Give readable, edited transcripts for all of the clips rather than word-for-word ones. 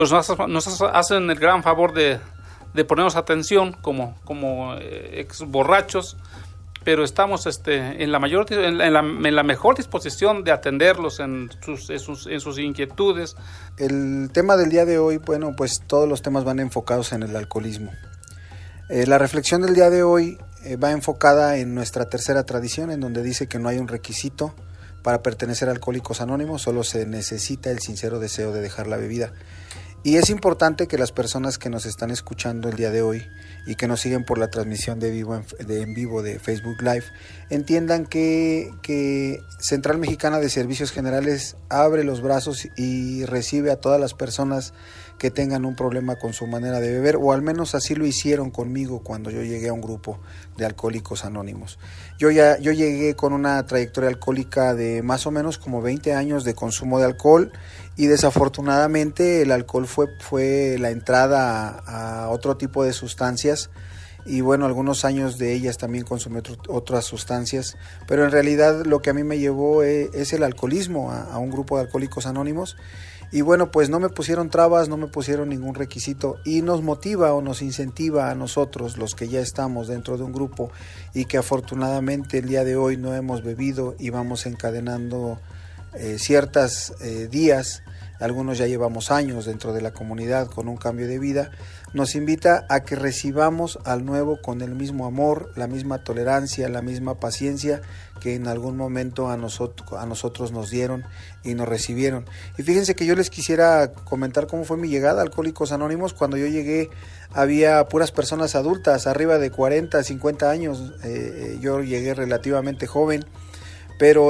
pues nos hacen el gran favor de ponernos atención como ex borrachos, pero estamos en la mejor disposición de atenderlos en sus inquietudes. El tema del día de hoy, bueno, pues todos los temas van enfocados en el alcoholismo. La reflexión del día de hoy va enfocada en nuestra tercera tradición, en donde dice que no hay un requisito para pertenecer a Alcohólicos Anónimos, solo se necesita el sincero deseo de dejar la bebida. Y es importante que las personas que nos están escuchando el día de hoy y que nos siguen por la transmisión en vivo de Facebook Live entiendan que Central Mexicana de Servicios Generales abre los brazos y recibe a todas las personas que tengan un problema con su manera de beber, o al menos así lo hicieron conmigo cuando yo llegué a un grupo de Alcohólicos Anónimos. Yo llegué con una trayectoria alcohólica de más o menos como 20 años de consumo de alcohol, y desafortunadamente el alcohol fue la entrada a otro tipo de sustancias, y bueno, algunos años de ellas también consumí otras sustancias, pero en realidad lo que a mí me llevó es el alcoholismo a un grupo de Alcohólicos Anónimos. Y bueno, pues no me pusieron trabas, no me pusieron ningún requisito, y nos motiva o nos incentiva a nosotros, los que ya estamos dentro de un grupo y que afortunadamente el día de hoy no hemos bebido y vamos encadenando ciertos días, algunos ya llevamos años dentro de la comunidad con un cambio de vida, nos invita a que recibamos al nuevo con el mismo amor, la misma tolerancia, la misma paciencia que en algún momento a nosotros nos dieron y nos recibieron. Y fíjense que yo les quisiera comentar cómo fue mi llegada a Alcohólicos Anónimos. Cuando yo llegué había puras personas adultas, arriba de 40, 50 años, yo llegué relativamente joven, pero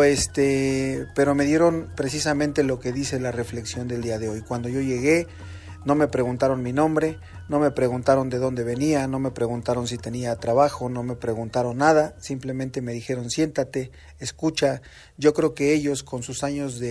me dieron precisamente lo que dice la reflexión del día de hoy. Cuando yo llegué, no me preguntaron mi nombre, no me preguntaron de dónde venía, no me preguntaron si tenía trabajo, no me preguntaron nada, simplemente me dijeron siéntate, escucha. Yo creo que ellos con sus años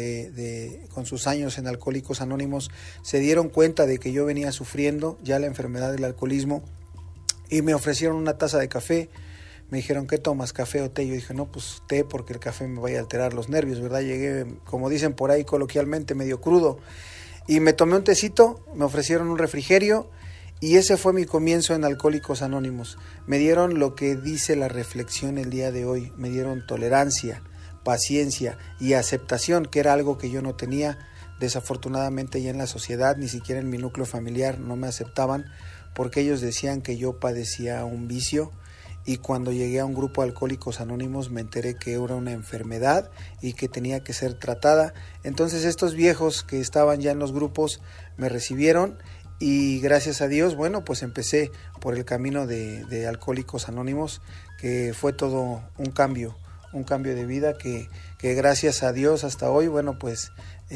en Alcohólicos Anónimos se dieron cuenta de que yo venía sufriendo ya la enfermedad del alcoholismo y me ofrecieron una taza de café. Me dijeron, ¿qué tomas, café o té? Yo dije, no, pues té, porque el café me vaya a alterar los nervios, ¿verdad? Llegué, como dicen por ahí coloquialmente, medio crudo. Y me tomé un tecito, me ofrecieron un refrigerio, y ese fue mi comienzo en Alcohólicos Anónimos. Me dieron lo que dice la reflexión el día de hoy. Me dieron tolerancia, paciencia y aceptación, que era algo que yo no tenía. Desafortunadamente ya en la sociedad, ni siquiera en mi núcleo familiar, no me aceptaban, porque ellos decían que yo padecía un vicio. Y cuando llegué a un grupo de Alcohólicos Anónimos me enteré que era una enfermedad y que tenía que ser tratada. Entonces estos viejos que estaban ya en los grupos me recibieron, y gracias a Dios, bueno, pues empecé por el camino de Alcohólicos Anónimos, que fue todo un cambio de vida que gracias a Dios hasta hoy, bueno, pues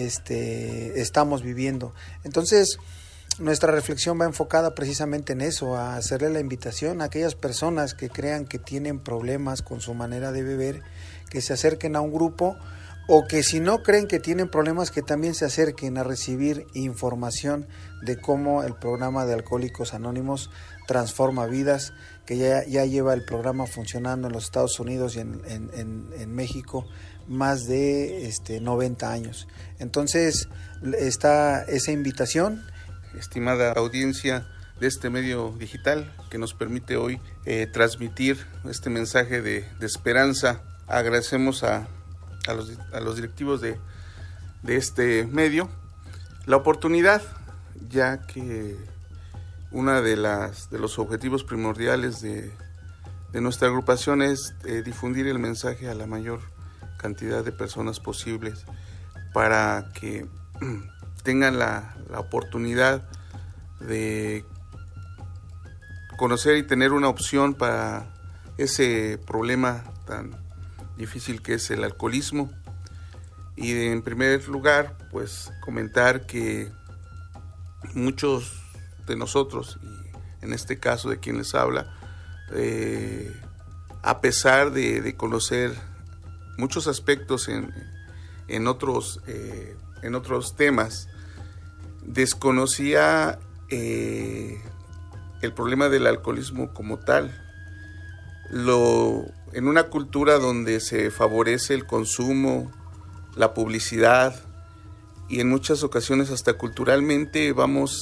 estamos viviendo. Entonces, nuestra reflexión va enfocada precisamente en eso, a hacerle la invitación a aquellas personas que crean que tienen problemas con su manera de beber, que se acerquen a un grupo, o que si no creen que tienen problemas, que también se acerquen a recibir información de cómo el programa de Alcohólicos Anónimos transforma vidas, que ya lleva el programa funcionando en los Estados Unidos y en México más de 90 años. Entonces está esa invitación. Estimada audiencia de este medio digital que nos permite hoy transmitir este mensaje de esperanza, agradecemos a los directivos de este medio la oportunidad, ya que uno de los objetivos primordiales de nuestra agrupación es difundir el mensaje a la mayor cantidad de personas posibles para que tengan la oportunidad de conocer y tener una opción para ese problema tan difícil que es el alcoholismo. Y en primer lugar, pues comentar que muchos de nosotros, y en este caso de quien les habla, a pesar de conocer muchos aspectos en otros temas, desconocía el problema del alcoholismo como tal. En una cultura donde se favorece el consumo, la publicidad, y en muchas ocasiones hasta culturalmente vamos